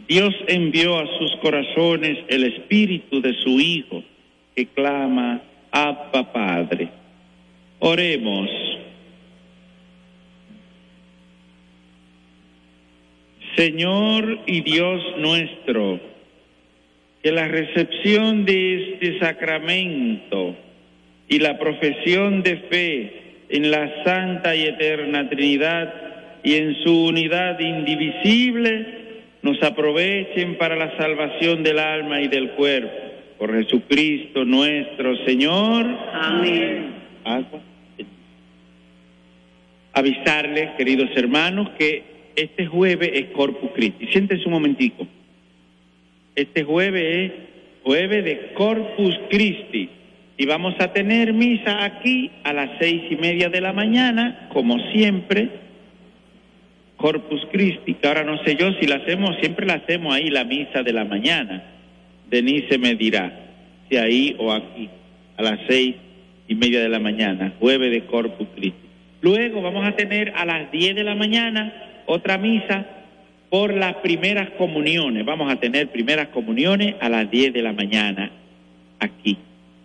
Dios envió a sus corazones el espíritu de su Hijo, que clama, Abba Padre. Oremos. Señor y Dios nuestro, que la recepción de este sacramento y la profesión de fe en la Santa y Eterna Trinidad y en su unidad indivisible nos aprovechen para la salvación del alma y del cuerpo. Por Jesucristo nuestro Señor. Amén. Agua. Avisarles, queridos hermanos, que este jueves es Corpus Christi. Siéntense un momentico. Este jueves es jueves de Corpus Christi. Y vamos a tener misa aquí a las 6:30 de la mañana, como siempre. Corpus Christi, que ahora no sé yo si la hacemos, siempre la hacemos ahí, la misa de la mañana. Denise me dirá si ahí o aquí, a las 6:30 de la mañana, jueves de Corpus Christi. Luego vamos a tener a las 10 de la mañana otra misa por las primeras comuniones. Vamos a tener primeras comuniones a las 10 de la mañana aquí.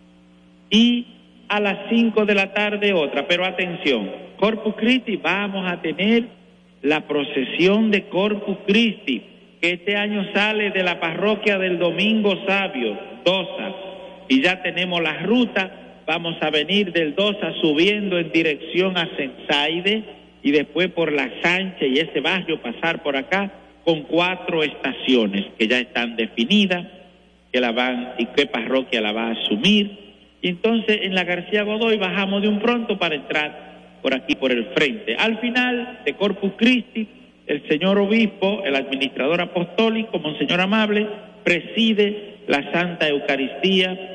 Y a las 5 de la tarde otra, pero atención, Corpus Christi vamos a tener la procesión de Corpus Christi, que este año sale de la parroquia del Domingo Sabio, Dosa, y ya tenemos la ruta. Vamos a venir del Dosa subiendo en dirección a Sensaide y después por La Sánchez y ese barrio pasar por acá con 4 estaciones que ya están definidas, que la van y qué parroquia la va a asumir. Y entonces en la García Godoy bajamos de un pronto para entrar por aquí, por el frente. Al final de Corpus Christi, el señor obispo, el administrador apostólico, Monseñor Amable, preside la Santa Eucaristía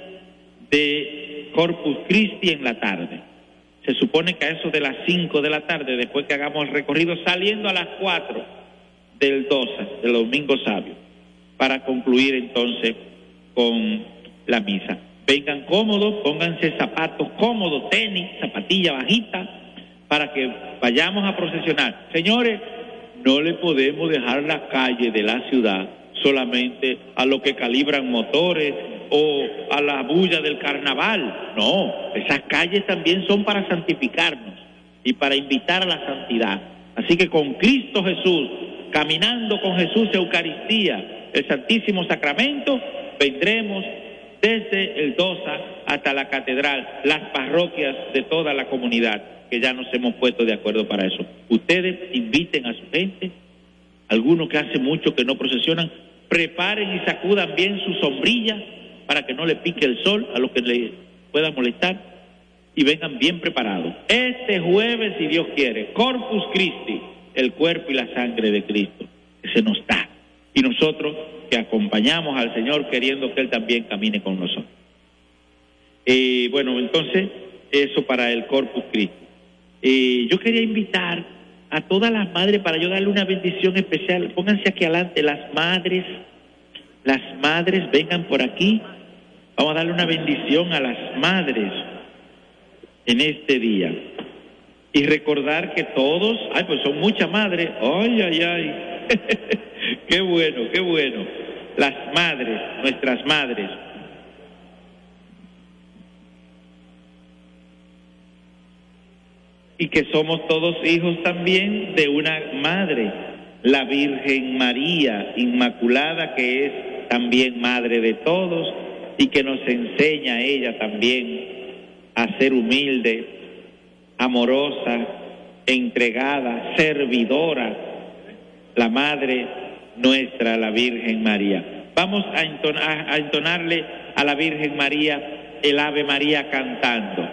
de Corpus Christi en la tarde. Se supone que a eso de las 5 de la tarde, después que hagamos el recorrido, saliendo a las 4 del Dosa, del Domingo Sabio, para concluir entonces con la misa. Vengan cómodos, pónganse zapatos cómodos, tenis, zapatilla bajita, para que vayamos a procesionar. Señores, no le podemos dejar la calle de la ciudad solamente a los que calibran motores o a la bulla del carnaval. No, esas calles también son para santificarnos y para invitar a la santidad. Así que con Cristo Jesús, caminando con Jesús Eucaristía, el Santísimo Sacramento, vendremos desde el Dosa hasta la catedral, las parroquias de toda la comunidad, que ya nos hemos puesto de acuerdo para eso. Ustedes inviten a su gente, algunos que hace mucho que no procesionan, preparen y sacudan bien su sombrilla para que no le pique el sol a los que le pueda molestar y vengan bien preparados. Este jueves, si Dios quiere, Corpus Christi, el cuerpo y la sangre de Cristo, que se nos da. Y nosotros que acompañamos al Señor queriendo que Él también camine con nosotros. Bueno, entonces, eso para el Corpus Christi. Yo quería invitar a todas las madres para yo darle una bendición especial. Pónganse aquí adelante, las madres vengan por aquí. Vamos a darle una bendición a las madres en este día. Y recordar que todos, pues son muchas madres, qué bueno, las madres, nuestras madres. Y que somos todos hijos también de una madre, la Virgen María Inmaculada, que es también madre de todos y que nos enseña ella también a ser humilde, amorosa, entregada, servidora, la Madre nuestra, la Virgen María. Vamos a entonarle a la Virgen María el Ave María cantando.